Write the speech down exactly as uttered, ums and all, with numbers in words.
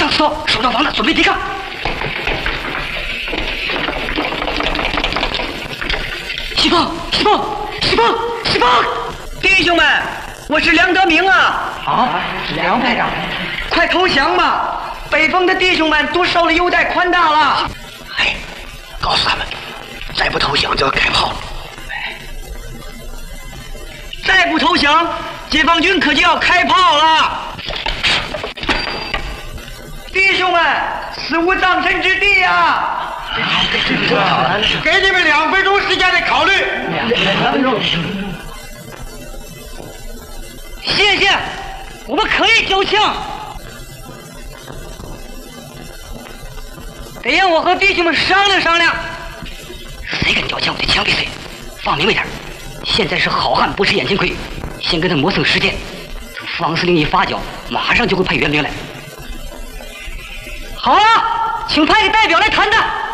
上刺刀，守上房子，准备抵抗。西风，西风，西风，西风！弟兄们，我是梁德明啊！ 啊，梁排长， 快投降吧！北方的弟兄们都受了优待宽大了。 哎，告诉他们，再不投降就要开炮了。 再不投降，解放军可就要开炮了。弟兄们，死无葬身之地啊！ 给你们两分钟时间来考虑。两分钟。 谢谢，我们可以交枪。得让我和弟兄们商量商量。谁敢交枪，我就枪毙谁。放明白点，现在是好汉不吃眼前亏，先跟他磨蹭时间。等方司令一发脚，马上就会派援兵来。好啊，请派个代表来谈谈。